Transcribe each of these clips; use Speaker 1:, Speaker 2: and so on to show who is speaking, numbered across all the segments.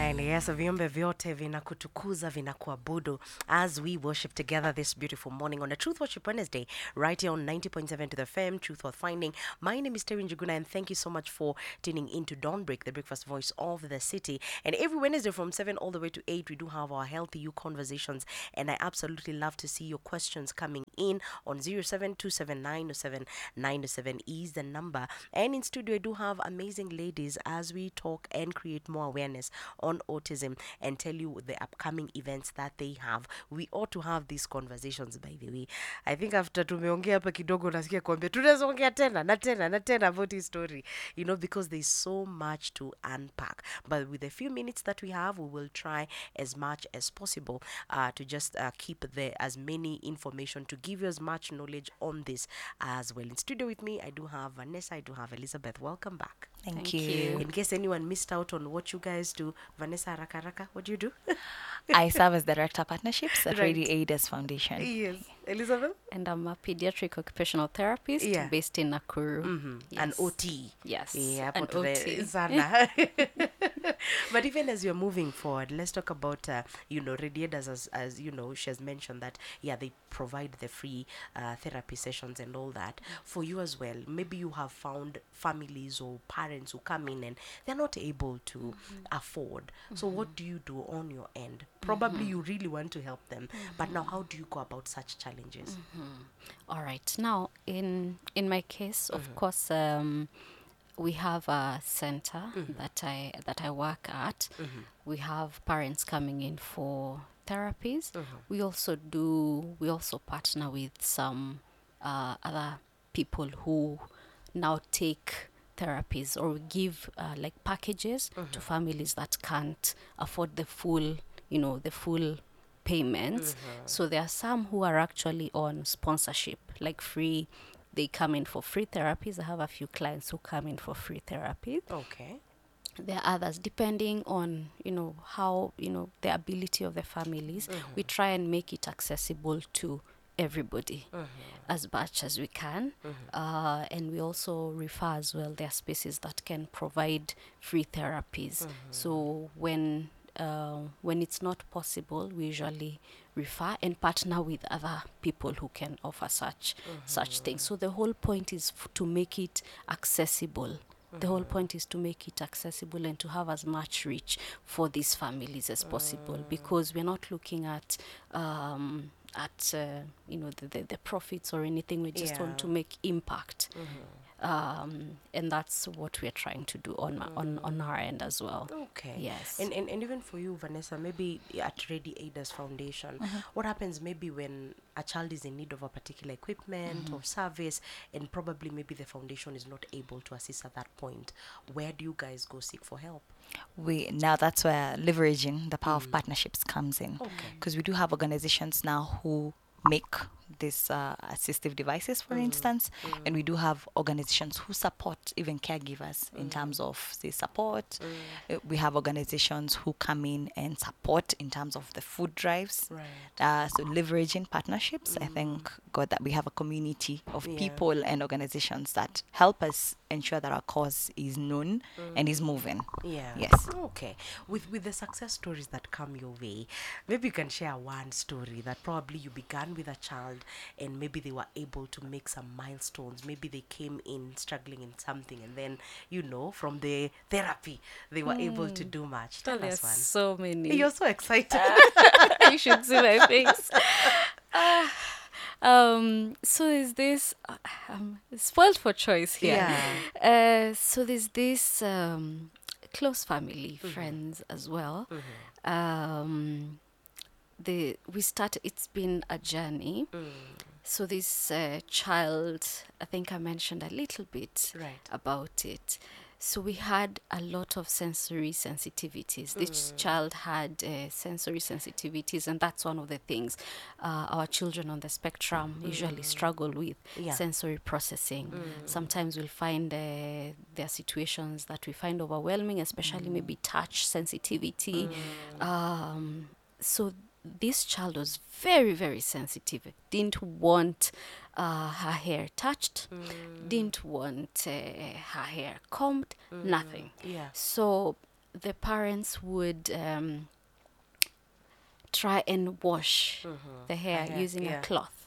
Speaker 1: Amen. Yes, viumbe vyote vinakutukuza vinakuabudu as we worship together this beautiful morning on a Truth Worship Wednesday right here on 90.7 to the FM, Truth Worth Finding. My name is Terry Njuguna and thank you so much for tuning in to Dawnbreak, the breakfast voice of the city. And every Wednesday from 7 all the way to 8, we do have our Healthy You conversations. And I absolutely love to see your questions coming in on 0727907907 is the number. And in studio, I do have amazing ladies as we talk and create more awareness on autism and tell you the upcoming events that they have. We ought to have these conversations, by the way. I think after tumeongea hapa kidogo nasikia kuambia tunaweza ongea tena na tena na tena about his story, you know, because there's so much to unpack. But with the few minutes that we have, we will try as much as possible to just keep as many information to give you as much knowledge on this as well. In studio with me, I do have Vanessa, I do have Elizabeth. Welcome back.
Speaker 2: Thank you.
Speaker 1: In case anyone missed out on what you guys do, Vanessa, Raka, what do you do?
Speaker 2: I serve as Director Partnerships at
Speaker 1: Right.
Speaker 2: Ready Aiders Foundation.
Speaker 1: Yes. Elizabeth?
Speaker 3: And I'm a pediatric occupational therapist based in Nakuru. Yes.
Speaker 1: An OT.
Speaker 3: Yes.
Speaker 1: Yeah,
Speaker 3: an OT.
Speaker 1: Sana. But even as you're moving forward, let's talk about, Radiators, as you know, she has mentioned that, they provide the free therapy sessions and all that. For you as well, maybe you have found families or parents who come in and they're not able to afford. So what do you do on your end? Probably you really want to help them, but now how do you go about such challenges?
Speaker 3: All right. Now, in my case, of course, we have a center that I work at. We have parents coming in for therapies. We also partner with some other people who now take therapies or give like packages to families that can't afford the full payments. So there are some who are actually on sponsorship, like free. They come in for free therapies. I have a few clients who come in for free therapies.
Speaker 1: Okay.
Speaker 3: There are others, depending on, how, the ability of the families. We try and make it accessible to everybody as much as we can. And we also refer as well. There are spaces that can provide free therapies. So when it's not possible, we usually refer and partner with other people who can offer such things. So the whole point is to make it accessible. The whole point is to make it accessible and to have as much reach for these families as possible, because we're not looking at the profits or anything. We just want to make impact. And that's what we're trying to do on our end as well.
Speaker 1: Okay.
Speaker 3: Yes.
Speaker 1: And even for you, Vanessa, maybe at Ready Aiders Foundation, what happens maybe when a child is in need of a particular equipment or service, and probably maybe the foundation is not able to assist at that point? Where do you guys go seek for help?
Speaker 2: Now that's where leveraging the power of partnerships comes in.
Speaker 1: Okay.
Speaker 2: Because we do have organizations now who make these assistive devices, for instance, and we do have organizations who support even caregivers in terms of the support. We have organizations who come in and support in terms of the food drives.
Speaker 1: Right.
Speaker 2: So leveraging partnerships, I thank God that we have a community of people and organizations that help us ensure that our cause is known and is moving.
Speaker 1: Yeah.
Speaker 2: Yes.
Speaker 1: Okay. With the success stories that come your way, maybe you can share one story that probably you began with a child and maybe they were able to make some milestones. Maybe they came in struggling in something and then, from the therapy, they were able to do much. Tell us one.
Speaker 3: So many.
Speaker 1: You're so excited.
Speaker 3: You should see my face. So is this spoiled for choice here. So there's this close family, friends as well. It's been a journey. So this child, I think I mentioned a little bit about it. So we had a lot of sensory sensitivities. This child had sensory sensitivities, and that's one of the things our children on the spectrum usually struggle with, sensory processing. Sometimes we'll find there are situations that we find overwhelming, especially maybe touch sensitivity. So this child was very, very sensitive. Didn't want her hair touched, didn't want her hair combed, nothing.
Speaker 1: Yeah.
Speaker 3: So the parents would try and wash the hair using a cloth,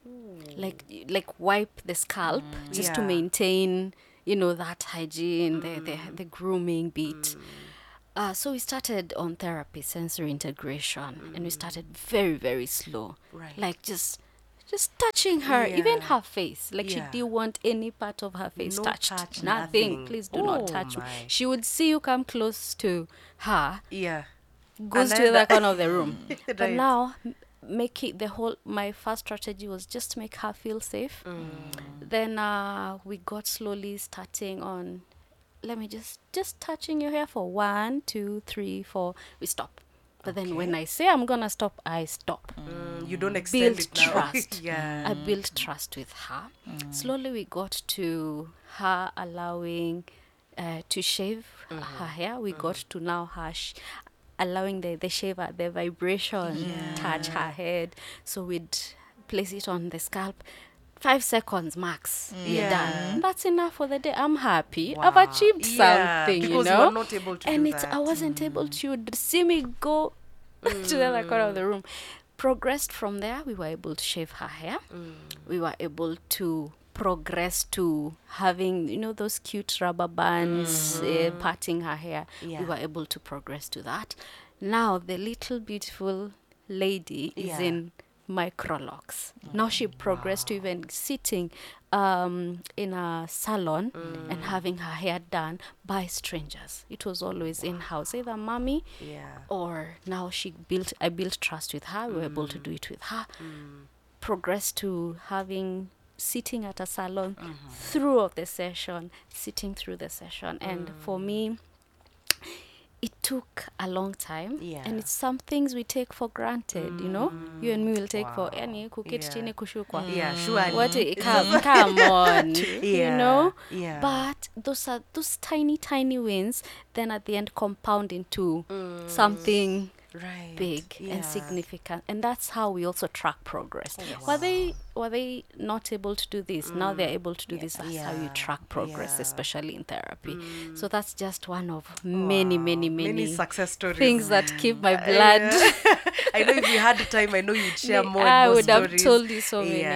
Speaker 3: like wipe the scalp just to maintain, that hygiene, the grooming bit. So we started on therapy, sensory integration, and we started very, very slow, like just touching her, even her face. Like she didn't want any part of her face touched. Nothing. Please do not touch me. She would see you come close to her.
Speaker 1: Yeah.
Speaker 3: Goes to the other corner of the room. But now, make it my first strategy was just to make her feel safe. Then we got slowly starting on, let me just touching your hair for 1, 2, 3, 4. We stop. But then when I say I'm gonna stop, I stop.
Speaker 1: You don't extend
Speaker 3: Build
Speaker 1: it now.
Speaker 3: trust. I built trust with her. Slowly we got to her allowing to shave her hair. We got to now her allowing the shaver, the vibration touch her head. So we'd place it on the scalp. 5 seconds max. You're done. That's enough for the day. I'm happy.
Speaker 1: Wow.
Speaker 3: I've achieved something,
Speaker 1: because you were not able to
Speaker 3: and
Speaker 1: do
Speaker 3: it's
Speaker 1: that.
Speaker 3: I wasn't able to see me go to the other corner of the room. Progressed from there. We were able to shave her hair. We were able to progress to having, those cute rubber bands, parting her hair. We were able to progress to that. Now the little beautiful lady is in microlocks. Now she progressed to even sitting in a salon and having her hair done by strangers. It was always in-house, either mommy or now I built trust with her. We were able to do it with her. Progressed to having sitting at a salon throughout the session, sitting through the session. And for me, it took a long time, and it's some things we take for granted, you and me will take for any kuketi chini kushukwa. Surely. Come on. But those tiny wins then at the end compound into something big and significant, and that's how we also track progress. Were they not able to do this? Now they're able to do this. That's how you track progress, especially in therapy. So that's just one of many
Speaker 1: success stories,
Speaker 3: things that keep my blood.
Speaker 1: I know if you had the time, I know you'd share more.
Speaker 3: I would
Speaker 1: stories.
Speaker 3: have told you so many.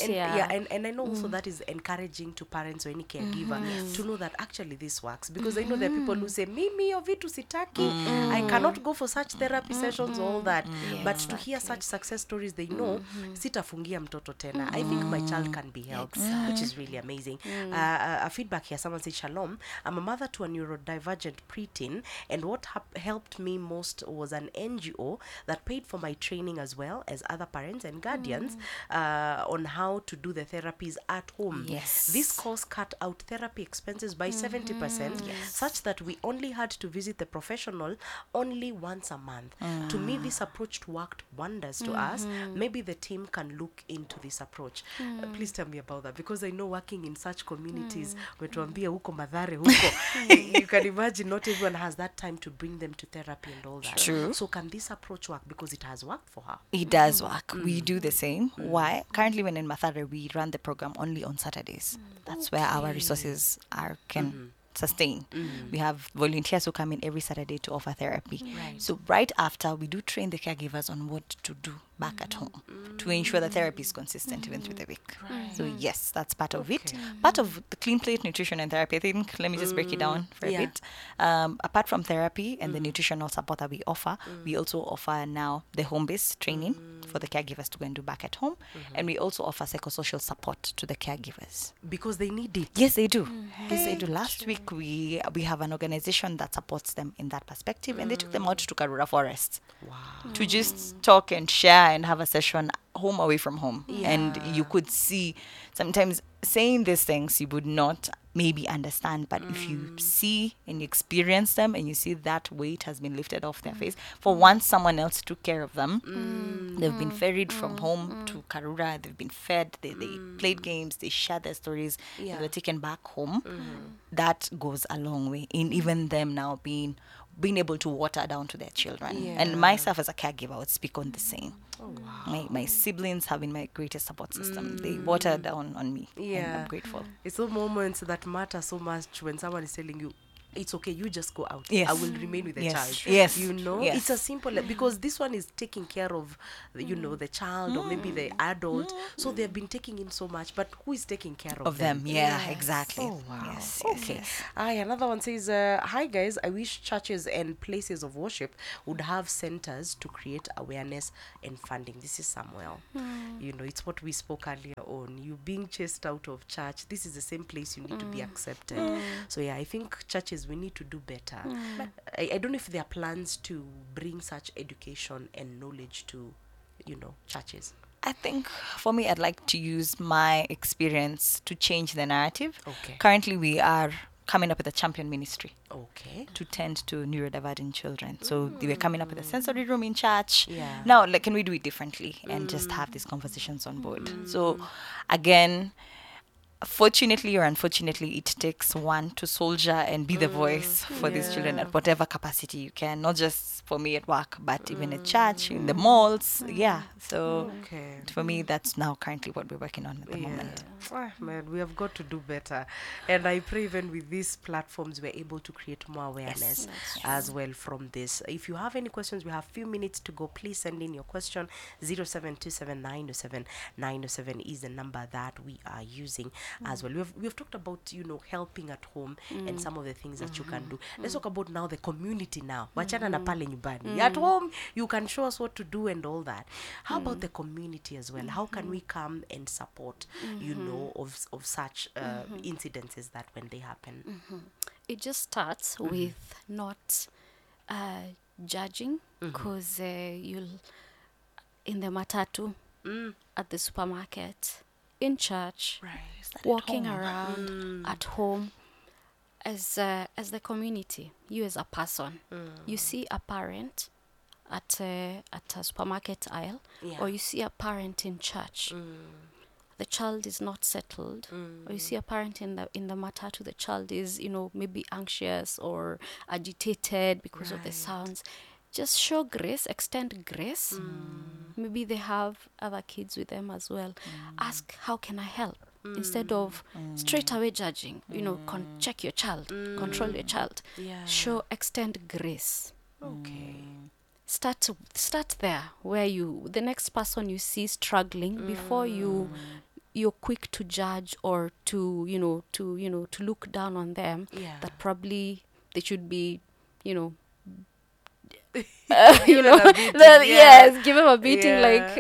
Speaker 1: And I know also that is encouraging to parents or any caregiver to know that actually this works, because I know there are people who say mimi of vitu sitaki, I cannot go for such therapy sessions, all that. But to hear such success stories, they know sitafungia mtoto tena. I think my child can be helped, which is really amazing. A feedback here, someone said, Shalom, I'm a mother to a neurodivergent preteen, and what helped me most was an NGO that paid for my training as well as other parents and guardians on how to do the therapies at home. This course cut out therapy expenses by 70%, such that we only had to visit the professional only once a month. To me, this approach worked wonders to us. Maybe the team can look into this approach. Please tell me about that, because I know working in such communities, wetuambia huko Mathare huko, you can imagine not everyone has that time to bring them to therapy and all that.
Speaker 2: True.
Speaker 1: So can this approach work? Because it has worked for her.
Speaker 2: It does work. We do the same. Why? Currently, when in Mathare, we run the program only on Saturdays. That's where our resources can sustain. We have volunteers who come in every Saturday to offer therapy. So right after, we do train the caregivers on what to do back at home to ensure that therapy is consistent even through the week. So yes, that's part of it. Part of the clean plate nutrition and therapy, I think, let me just break it down for a bit. Apart from therapy and the nutritional support that we offer, we also offer now the home-based training for the caregivers to go and do back at home. And we also offer psychosocial support to the caregivers.
Speaker 1: Because they need it.
Speaker 2: Yes, they do. Yes, they do. Last week, we have an organization that supports them in that perspective, and they took them out to Karura Forest to just talk and share and have a session home away from home. And you could see sometimes saying these things you would not maybe understand, but if you see and you experience them and you see that weight has been lifted off their face, for once someone else took care of them, they've been ferried from home to Karura, they've been fed, they played games, they shared their stories, they were taken back home. That goes a long way in even them now being able to water down to their children. And myself as a caregiver, I would speak on the same. My siblings have been my greatest support system. They water down on me, and I'm grateful.
Speaker 1: It's those moments that matter so much when someone is telling you, it's okay, you just go out.
Speaker 2: Yes.
Speaker 1: I will remain with the
Speaker 2: Yes.
Speaker 1: child.
Speaker 2: Yes.
Speaker 1: You know,
Speaker 2: Yes.
Speaker 1: it's a simple, because this one is taking care of, you know, the child or maybe the adult. So they've been taking in so much, but who is taking care of
Speaker 2: Of them. Yeah,
Speaker 3: Yes.
Speaker 2: exactly.
Speaker 1: Oh wow.
Speaker 2: Yes,
Speaker 1: Okay.
Speaker 2: yes.
Speaker 1: Aye, another one says, hi guys, I wish churches and places of worship would have centers to create awareness and funding. This is Samuel. You know, it's what we spoke earlier on. You being chased out of church, this is the same place you need to be accepted. So yeah, I think churches, we need to do better. But I don't know if there are plans to bring such education and knowledge to, you know, churches.
Speaker 2: I think for me, I'd like to use my experience to change the narrative.
Speaker 1: Okay.
Speaker 2: Currently, we are coming up with a champion ministry
Speaker 1: Okay.
Speaker 2: to tend to neurodivergent children. So they were coming up with a sensory room in church.
Speaker 1: Yeah.
Speaker 2: Now, like, can we do it differently and just have these conversations on board? So, again, fortunately or unfortunately, it takes one to soldier and be the voice for these children at whatever capacity you can, not just for me at work, but even at church, in the malls. Yeah. So
Speaker 1: Okay.
Speaker 2: for me, that's now currently what we're working on at the moment.
Speaker 1: Ah, man, we have got to do better. And I pray even with these platforms, we're able to create more awareness as well from this. If you have any questions, we have few minutes to go. Please send in your question. 0727907907 is the number that we are using as well. We've talked about, you know, helping at home and some of the things that you can do. Let's talk about now the community now. Wachana na pale nyumbani. At home, you can show us what to do and all that. How about the community as well? How can we come and support, you know, of such incidences that when they happen?
Speaker 3: It just starts with not judging, because you'll in the matatu, at the supermarket, in church, walking around, at home, as the community, you as a person, you see a parent at a supermarket aisle, or you see a parent in church. The child is not settled, or you see a parent in the matatu, the child is, you know, maybe anxious or agitated because of the sounds. Just show grace, extend grace. Maybe they have other kids with them as well. Ask, how can I help? Instead of straight away judging, you know, check your child, control your child. Show, extend grace.
Speaker 1: Okay.
Speaker 3: Start there, where the next person you see struggling, before you're quick to judge or to look down on them. That probably they should be, you know,
Speaker 1: Give them a beating,
Speaker 3: yes, give them a beating.
Speaker 1: Yeah.
Speaker 3: Like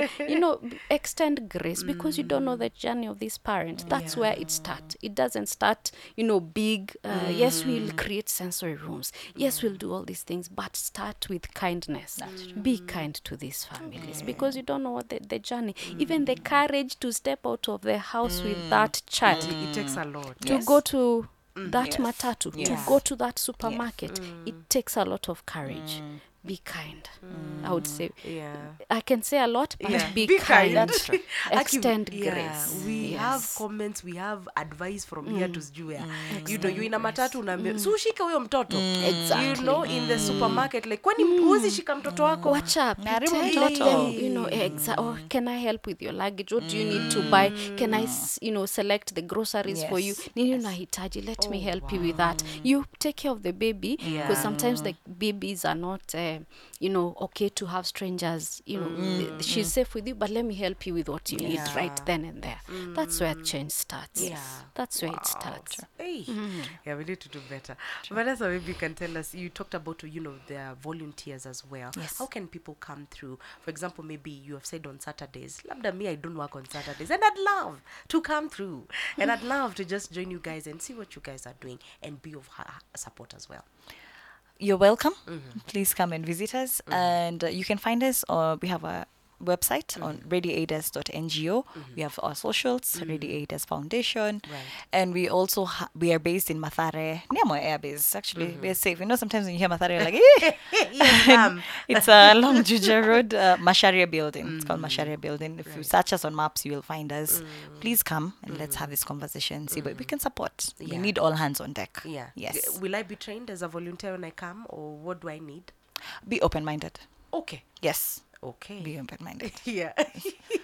Speaker 3: extend grace, because you don't know the journey of this parent. That's where it starts. It doesn't start, you know, big. Yes, we'll create sensory rooms. Yes, we'll do all these things, but start with kindness. Be kind to these families, because you don't know what the journey, even the courage to step out of the house with that child,
Speaker 1: It takes a lot.
Speaker 3: to go to that
Speaker 2: Yes.
Speaker 3: matatu, to
Speaker 2: Yes.
Speaker 3: go to that supermarket. It takes a lot of courage. Be kind. I would say.
Speaker 1: Yeah.
Speaker 3: I can say a lot, but
Speaker 1: Yeah.
Speaker 3: be,
Speaker 1: Be
Speaker 3: kind.
Speaker 1: kind.
Speaker 2: That's true.
Speaker 3: Extend
Speaker 1: Yeah,
Speaker 3: grace.
Speaker 1: we
Speaker 3: Yes.
Speaker 1: have comments, we have advice from here to sijui you know, you in a matatu unaambia si ushike huyo mtoto.
Speaker 3: Exactly.
Speaker 1: You know, in the supermarket, like kwani huwezi shika mtoto wako?
Speaker 3: Wacha
Speaker 2: Karibu
Speaker 3: pite, let
Speaker 2: mtoto.
Speaker 3: them, you know, or can I help with your luggage? What do you need to buy? Can I, you know, select the groceries for you?
Speaker 2: Yes.
Speaker 3: Nini unahitaji? Let me help you with that. You take care of the baby, because sometimes the babies are not, you know, okay to have strangers. You know, she's safe with you, but let me help you with what you need right then and there. That's where change starts.
Speaker 1: Yeah.
Speaker 3: That's where it starts.
Speaker 1: Hey. Yeah, we need to do better. Vanessa, maybe you can tell us, you talked about, you know, there volunteers as well.
Speaker 2: Yes.
Speaker 1: How can people come through? For example, maybe you have said on Saturdays, labda me, I don't work on Saturdays, and I'd love to come through. And I'd love to just join you guys and see what you guys are doing and be of support as well.
Speaker 2: You're welcome. Please come and visit us. And you can find us, we have a website on readyaiders.ngo. We have our socials, Ready Foundation.
Speaker 1: Right.
Speaker 2: And we also we are based in Mathare, near my airbase. Actually, we're safe. You know, sometimes when you hear Mathare, you're like, eh.
Speaker 1: Yes, ma'am.
Speaker 2: It's along Juja Road, Masharia Building. It's called Masharia Building. If you search us on maps, you will find us. Please come and let's have this conversation. See what we can support. We
Speaker 1: Yeah.
Speaker 2: need all hands on deck.
Speaker 1: Yeah.
Speaker 2: Yes.
Speaker 1: Will I be trained as a volunteer when I come, or what do I need?
Speaker 2: Be open-minded.
Speaker 1: Okay.
Speaker 2: Yes.
Speaker 1: Okay.
Speaker 2: Be open-minded.
Speaker 1: Yeah.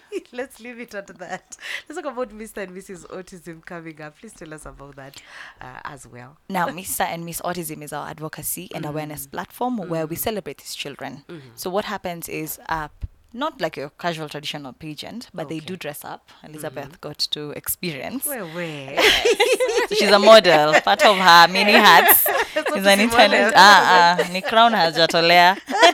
Speaker 1: Let's leave it at that. Let's talk about Mr. and Mrs. Autism coming up. Please tell us about that as well.
Speaker 2: Now, Mr. and Miss Autism is our advocacy and awareness platform where we celebrate these children. So what happens is not like a casual traditional pageant, but they do dress up. Elizabeth got to experience.
Speaker 1: Where?
Speaker 2: So she's a model. Part of her mini hats is an internet. Ni crown has jatolea.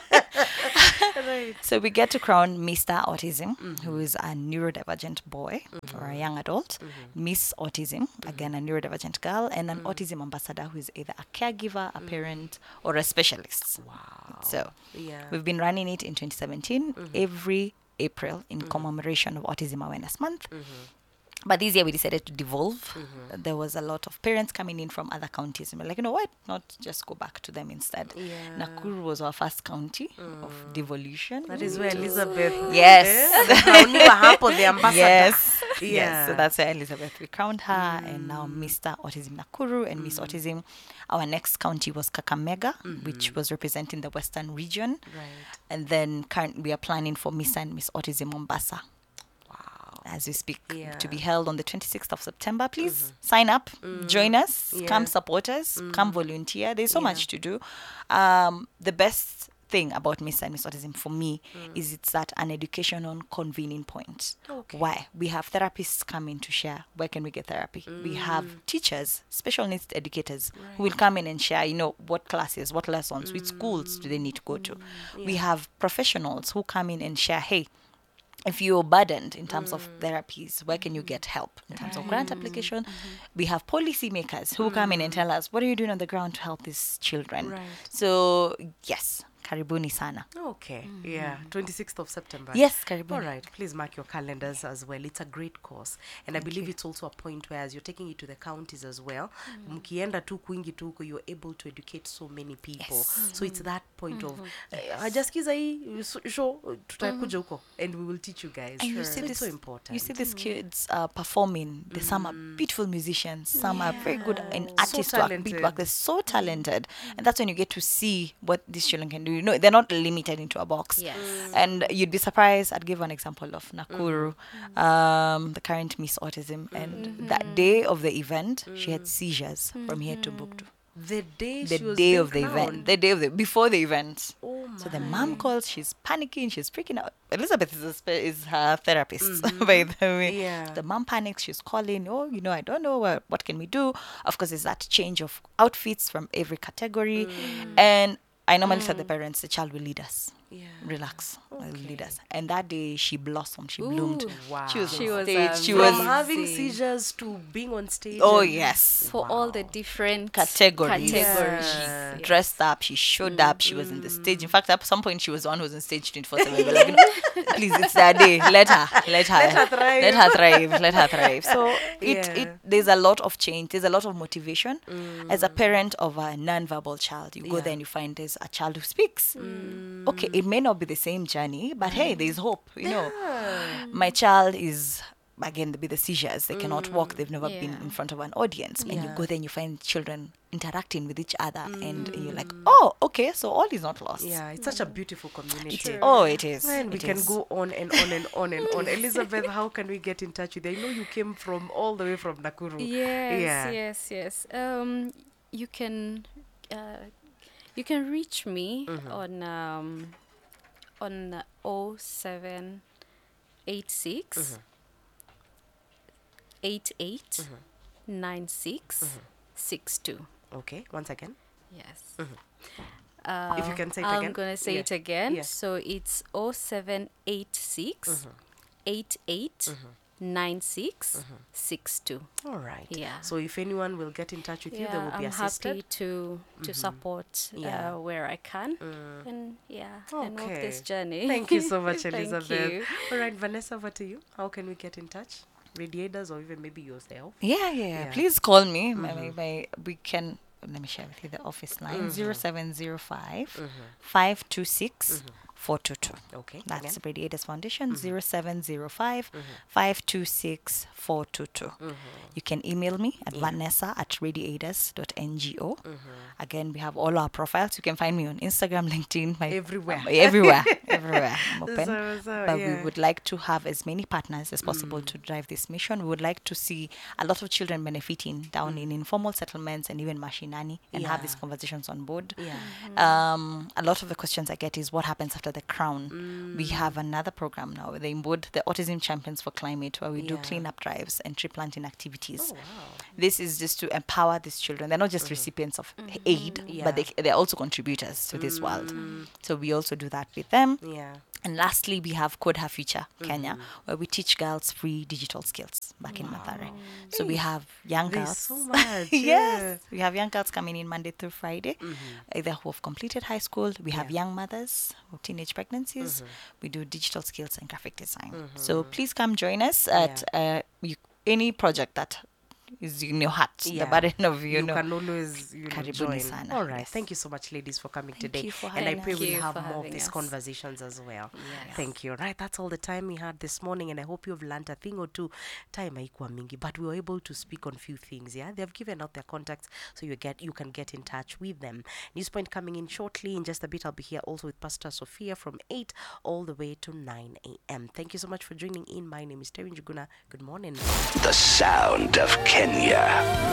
Speaker 1: Right.
Speaker 2: So we get to crown Mr. Autism, who is a neurodivergent boy or a young adult. Miss Autism, again a neurodivergent girl, and an autism ambassador who is either a caregiver, a parent, or a specialist.
Speaker 1: Wow.
Speaker 2: So
Speaker 1: Yeah.
Speaker 2: we've been running it in 2017 every April in commemoration of Autism Awareness Month. But this year we decided to devolve. There was a lot of parents coming in from other counties. And we're like, you know what? Not just go back to them instead.
Speaker 1: Yeah.
Speaker 2: Nakuru was our first county of devolution.
Speaker 1: That is where Elizabeth.
Speaker 2: Yes.
Speaker 1: The ambassador.
Speaker 2: Yes.
Speaker 1: Yeah.
Speaker 2: Yes. So that's where Elizabeth, we crowned her. And now Mr. Autism Nakuru and Miss Autism. Our next county was Kakamega, which was representing the Western region.
Speaker 1: Right.
Speaker 2: And then we are planning for Mr. and Miss Autism Mombasa as we speak, to be held on the 26th of September. Please sign up, join us, come support us, come volunteer. There's so much to do. The best thing about Mr. and Miss Autism for me is it's that an educational convening point.
Speaker 1: Okay.
Speaker 2: Why? We have therapists coming to share. Where can we get therapy? We have teachers, special needs educators who will come in and share, what classes, what lessons, which schools do they need to go to. We have professionals who come in and share, hey, if you're burdened in terms of therapies, where can you get help in terms of grant application? We have policy makers who come in and tell us, what are you doing on the ground to help these children?
Speaker 1: Right.
Speaker 2: So, yes, karibuni sana.
Speaker 1: Okay. Yeah. 26th of September.
Speaker 2: Yes, karibuni.
Speaker 1: All right. Please mark your calendars as well. It's a great course. And I believe it's also a point where as you're taking it to the counties as well, mkienda tu kwingi tu huko, you're able to educate so many people.
Speaker 2: Yes.
Speaker 1: So it's that point of, hajaskiza hii show, tutakuja huko and we will teach you guys.
Speaker 2: And you
Speaker 1: So
Speaker 2: see
Speaker 1: it's
Speaker 2: this,
Speaker 1: so important.
Speaker 2: you see these kids performing. Some are beautiful musicians. Some are very good in artist work, beat
Speaker 1: talented.
Speaker 2: work. They're so talented, and that's when you get to see what these children can do. They're not limited into a box.
Speaker 3: Yes.
Speaker 2: And you'd be surprised. I'd give one example of Nakuru, the current Miss Autism, and that day of the event, she had seizures from here to Buktu.
Speaker 1: The day
Speaker 2: The
Speaker 1: she was
Speaker 2: day
Speaker 1: being
Speaker 2: of the
Speaker 1: crowned.
Speaker 2: event, before the event.
Speaker 1: Oh
Speaker 2: So the
Speaker 1: my.
Speaker 2: mom calls, she's panicking, she's freaking out. Elizabeth is her therapist, by the way.
Speaker 1: Yeah.
Speaker 2: The mom panics, she's calling, I don't know, what can we do? Of course, there's that change of outfits from every category. And I normally tell the parents, the child will lead us.
Speaker 1: Yeah.
Speaker 2: Relax, will lead us. And that day, she blossomed, she bloomed.
Speaker 1: Wow.
Speaker 2: She was
Speaker 3: She
Speaker 2: on
Speaker 3: was
Speaker 2: stage. She
Speaker 1: From
Speaker 2: was,
Speaker 1: having seizures to being on stage.
Speaker 2: oh
Speaker 1: and-
Speaker 2: yes.
Speaker 3: For all the different
Speaker 2: Categories.
Speaker 1: Yeah.
Speaker 2: She dressed up, she showed up, she was in the stage. In fact, at some point, she was the one who was on stage 24/7. We're like, please, it's that day. Let her
Speaker 1: thrive.
Speaker 2: let her thrive. So
Speaker 1: Yeah.
Speaker 2: there's a lot of change. There's a lot of motivation. As a parent of a non-verbal child, you go
Speaker 1: Yeah.
Speaker 2: there and you find there's a child who speaks. Okay, it may not be the same journey, but hey, there's hope. My child is, again, with the seizures, they cannot walk, they've never been
Speaker 3: Yeah.
Speaker 2: in front of an audience. And you
Speaker 1: Yeah.
Speaker 2: go there and you find children interacting with each other, and you're like, oh, okay, so all is not lost.
Speaker 1: Yeah, it's such a beautiful community.
Speaker 2: Oh, it is.
Speaker 1: Man, we
Speaker 2: It
Speaker 1: can
Speaker 2: is.
Speaker 1: go on and on and on and on. Elizabeth, how can we get in touch with you? I know you came from all the way from Nakuru.
Speaker 3: Yes, yes. You can reach me on 0786 88 9662.
Speaker 1: Okay, once again.
Speaker 3: Yes.
Speaker 1: If you can say it
Speaker 3: I'm
Speaker 1: again.
Speaker 3: gonna say
Speaker 1: Yeah.
Speaker 3: it again.
Speaker 1: Yeah.
Speaker 3: So it's 0786 88 9662.
Speaker 1: All right.
Speaker 3: Yeah.
Speaker 1: So if anyone will get in touch with you, they will be
Speaker 3: I'm
Speaker 1: assisted.
Speaker 3: happy to support
Speaker 1: Yeah.
Speaker 3: where I can, and and walk this journey.
Speaker 1: Thank you so much,
Speaker 3: Thank
Speaker 1: Elizabeth.
Speaker 3: you.
Speaker 1: All right, Vanessa, over to you. How can we get in touch? Radiators or even maybe yourself?
Speaker 2: Yeah. Please call me. We can. Let me share with you the office line 0705 526 422.
Speaker 1: Okay.
Speaker 2: That's
Speaker 1: Again?
Speaker 2: Radiators Foundation, 0705 526 422. You can email me at vanessa@radiators.ngo. Again, we have all our profiles. You can find me on Instagram, LinkedIn,
Speaker 1: Everywhere.
Speaker 2: everywhere. I'm open. But we
Speaker 1: yeah.
Speaker 2: would like to have as many partners as possible to drive this mission. We would like to see a lot of children benefiting down in informal settlements and even mashinani and have these
Speaker 1: Yeah.
Speaker 2: conversations on board.
Speaker 1: Yeah.
Speaker 2: A lot of the questions I get is what happens after the crown. We have another program now, the Imbud, the Autism Champions for Climate, where we do
Speaker 1: Yeah.
Speaker 2: cleanup drives and tree planting activities.
Speaker 1: Oh, wow.
Speaker 2: This is just to empower these children. They're not just recipients of aid, but they're also contributors to this world. So we also do that with them.
Speaker 1: Yeah.
Speaker 2: And lastly, we have Code Her Future Kenya, where we teach girls free digital skills back in Mathare. So we have young
Speaker 1: There's
Speaker 2: girls.
Speaker 1: so much.
Speaker 2: Yes, we have young girls coming in Monday through Friday, either who have completed high school. We have young mothers with teenage pregnancies. We do digital skills and graphic design. So please come join us at any project that is in your heart, the burden of
Speaker 1: you can always
Speaker 2: Karibuni
Speaker 1: join.
Speaker 2: sana.
Speaker 1: All right.
Speaker 2: Yes.
Speaker 1: Thank you so much, ladies, for coming today.
Speaker 2: you for
Speaker 1: And I
Speaker 2: having
Speaker 1: pray
Speaker 2: us.
Speaker 1: we'll
Speaker 3: Thank you
Speaker 1: have
Speaker 3: for
Speaker 1: more of
Speaker 3: having
Speaker 1: these
Speaker 3: us.
Speaker 1: conversations as well.
Speaker 3: Yes.
Speaker 1: Thank you. Right, that's all the time we had this morning, and I hope you've learned a thing or two. Time haikuwa mingi, but we were able to speak on few things. Yeah, they've given out their contacts, so you can get in touch with them. Newspoint coming in shortly. In just a bit, I'll be here also with Pastor Sophia from 8 all the way to 9 a.m. Thank you so much for joining in. My name is Terry Njuguna. Good morning.
Speaker 4: The sound of Kenya.